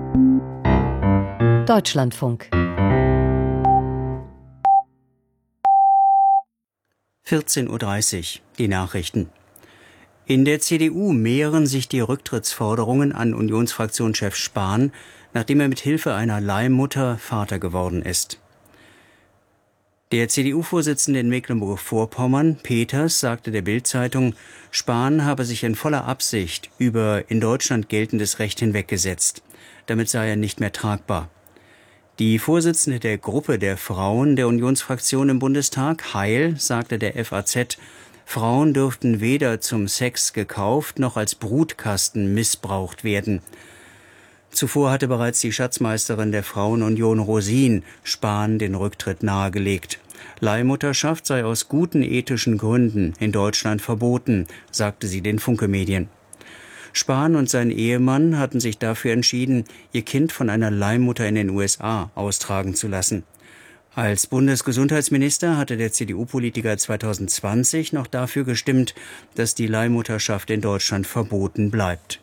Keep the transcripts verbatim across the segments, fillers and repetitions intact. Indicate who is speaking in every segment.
Speaker 1: Deutschlandfunk.
Speaker 2: vierzehn Uhr dreißig, die Nachrichten. In der C D U mehren sich die Rücktrittsforderungen an Unionsfraktionschef Spahn, nachdem er mit Hilfe einer Leihmutter Vater geworden ist. Der C D U-Vorsitzende in Mecklenburg-Vorpommern, Peters, sagte der Bild-Zeitung, Spahn habe sich in voller Absicht über in Deutschland geltendes Recht hinweggesetzt. Damit sei er nicht mehr tragbar. Die Vorsitzende der Gruppe der Frauen der Unionsfraktion im Bundestag, Heil, sagte der F A Z, Frauen dürften weder zum Sex gekauft noch als Brutkasten missbraucht werden. Zuvor hatte bereits die Schatzmeisterin der Frauenunion Rosin Spahn den Rücktritt nahegelegt. Leihmutterschaft sei aus guten ethischen Gründen in Deutschland verboten, sagte sie den Funke-Medien. Spahn und sein Ehemann hatten sich dafür entschieden, ihr Kind von einer Leihmutter in den U S A austragen zu lassen. Als Bundesgesundheitsminister hatte der C D U-Politiker zwanzig zwanzig noch dafür gestimmt, dass die Leihmutterschaft in Deutschland verboten bleibt.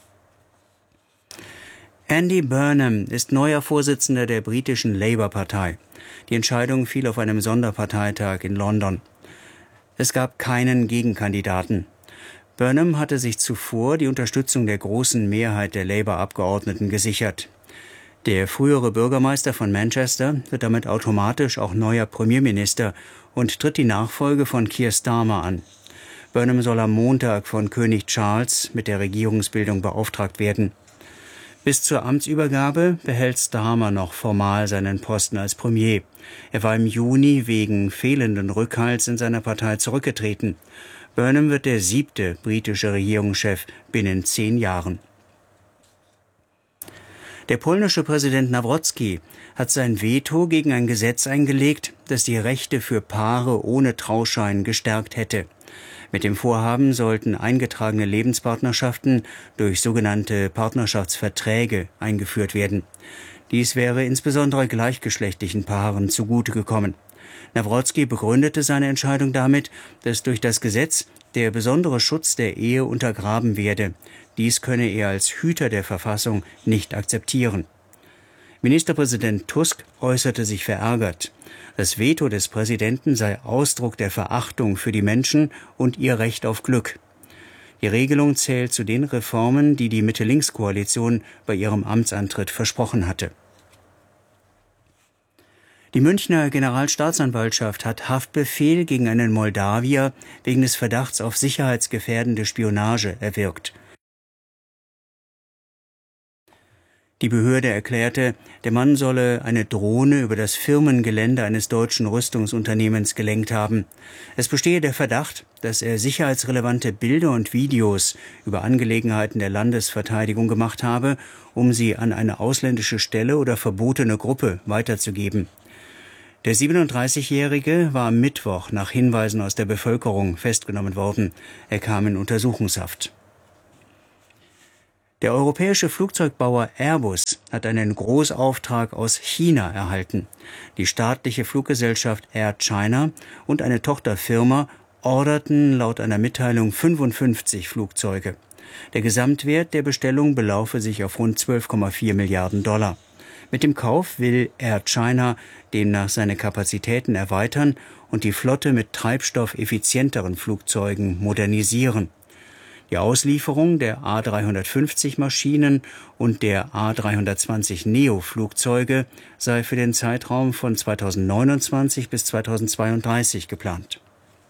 Speaker 2: Andy Burnham ist neuer Vorsitzender der britischen Labour-Partei. Die Entscheidung fiel auf einem Sonderparteitag in London. Es gab keinen Gegenkandidaten. Burnham hatte sich zuvor die Unterstützung der großen Mehrheit der Labour-Abgeordneten gesichert. Der frühere Bürgermeister von Manchester wird damit automatisch auch neuer Premierminister und tritt die Nachfolge von Keir Starmer an. Burnham soll am Montag von König Charles mit der Regierungsbildung beauftragt werden. Bis zur Amtsübergabe behält Starmer noch formal seinen Posten als Premier. Er war im Juni wegen fehlenden Rückhalts in seiner Partei zurückgetreten. Burnham wird der siebte britische Regierungschef binnen zehn Jahren. Der polnische Präsident Nawrocki hat sein Veto gegen ein Gesetz eingelegt, das die Rechte für Paare ohne Trauschein gestärkt hätte. Mit dem Vorhaben sollten eingetragene Lebenspartnerschaften durch sogenannte Partnerschaftsverträge eingeführt werden. Dies wäre insbesondere gleichgeschlechtlichen Paaren zugute gekommen. Nawrocki begründete seine Entscheidung damit, dass durch das Gesetz der besondere Schutz der Ehe untergraben werde. Dies könne er als Hüter der Verfassung nicht akzeptieren. Ministerpräsident Tusk äußerte sich verärgert. Das Veto des Präsidenten sei Ausdruck der Verachtung für die Menschen und ihr Recht auf Glück. Die Regelung zählt zu den Reformen, die die Mitte-Links-Koalition bei ihrem Amtsantritt versprochen hatte. Die Münchner Generalstaatsanwaltschaft hat Haftbefehl gegen einen Moldawier wegen des Verdachts auf sicherheitsgefährdende Spionage erwirkt. Die Behörde erklärte, der Mann solle eine Drohne über das Firmengelände eines deutschen Rüstungsunternehmens gelenkt haben. Es bestehe der Verdacht, dass er sicherheitsrelevante Bilder und Videos über Angelegenheiten der Landesverteidigung gemacht habe, um sie an eine ausländische Stelle oder verbotene Gruppe weiterzugeben. Der siebenunddreißigjährige war am Mittwoch nach Hinweisen aus der Bevölkerung festgenommen worden. Er kam in Untersuchungshaft. Der europäische Flugzeugbauer Airbus hat einen Großauftrag aus China erhalten. Die staatliche Fluggesellschaft Air China und eine Tochterfirma orderten laut einer Mitteilung fünfundfünfzig Flugzeuge. Der Gesamtwert der Bestellung belaufe sich auf rund zwölf Komma vier Milliarden Dollar. Mit dem Kauf will Air China demnach seine Kapazitäten erweitern und die Flotte mit treibstoffeffizienteren Flugzeugen modernisieren. Die Auslieferung der A dreihundertfünfzig Maschinen und der A dreihundertzwanzig Neo Flugzeuge sei für den Zeitraum von zweitausendneunundzwanzig bis zweitausendzweiunddreißig geplant.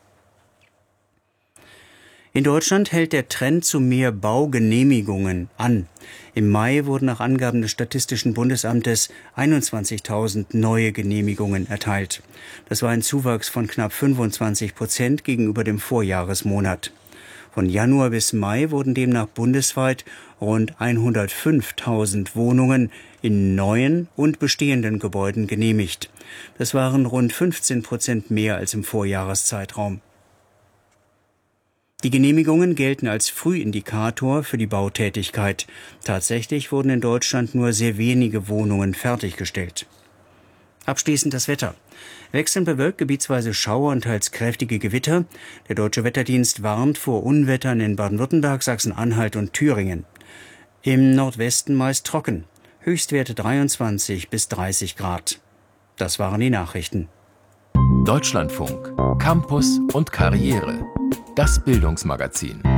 Speaker 2: In Deutschland hält der Trend zu mehr Baugenehmigungen an. Im Mai wurden nach Angaben des Statistischen Bundesamtes einundzwanzigtausend neue Genehmigungen erteilt. Das war ein Zuwachs von knapp fünfundzwanzig Prozent gegenüber dem Vorjahresmonat. Von Januar bis Mai wurden demnach bundesweit rund hundertfünftausend Wohnungen in neuen und bestehenden Gebäuden genehmigt. Das waren rund fünfzehn Prozent mehr als im Vorjahreszeitraum. Die Genehmigungen gelten als Frühindikator für die Bautätigkeit. Tatsächlich wurden in Deutschland nur sehr wenige Wohnungen fertiggestellt. Abschließend das Wetter. Wechselnd bewölkt, gebietsweise Schauer und teils kräftige Gewitter. Der Deutsche Wetterdienst warnt vor Unwettern in Baden-Württemberg, Sachsen-Anhalt und Thüringen. Im Nordwesten meist trocken. Höchstwerte dreiundzwanzig bis dreißig Grad. Das waren die Nachrichten.
Speaker 3: Deutschlandfunk, Campus und Karriere. Das Bildungsmagazin.